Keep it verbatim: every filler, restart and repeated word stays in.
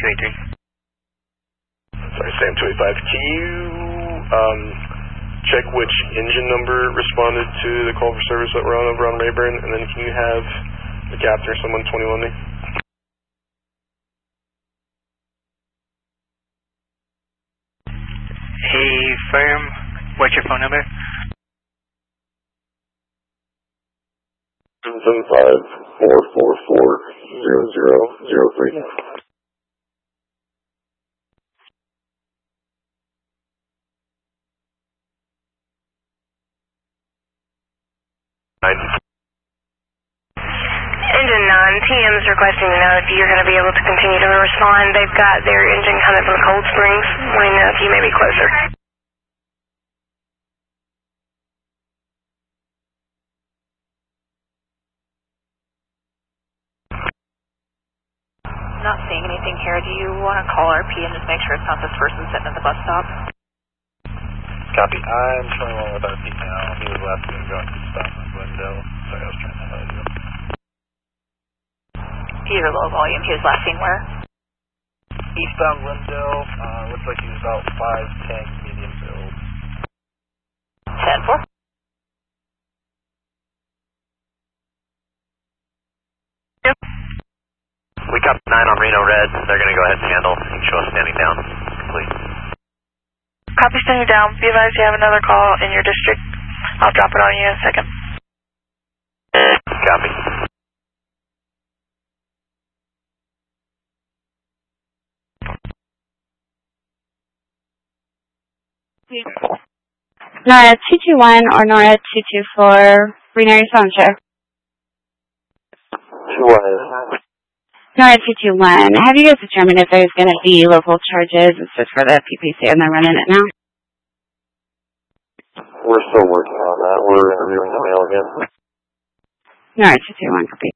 eight three. Sorry, Sam two eight five. Can you um, check which engine number responded to the call for service that we're on over on Rayburn, and then can you have the captain or someone twenty-one me? Hey, firm, what's your phone number? seven seven five, four four four, zero zero zero three. Engine nine, T M is requesting to know if you're going to be able to continue to respond. They've got their engine coming from Cold Springs, wanting to know if you may be closer. Not seeing anything here. Do you want to call R P and just make sure it's not this person sitting at the bus stop? Copy. I'm twenty-one with R P now. He was last week going to stop in Glendale. Sorry, I was trying to tell you. Either low volume. He was last seen where? Eastbound Glendale. Uh, looks like he was about five ten, medium build. ten four. We got nine on Reno Red. They're going to go ahead and handle and show us standing down. Complete. Copy, standing down. Be advised you have another call in your district. I'll drop it on you in a second. Copy. NORAD two two one or NORAD two two four, Reno, your phone, sir. two one is. NORAD two two one, have you guys determined if there's going to be local charges? It's just for the P P C and they're running it now? We're still working on that. We're interviewing the mail again. NORAD two two one, copy.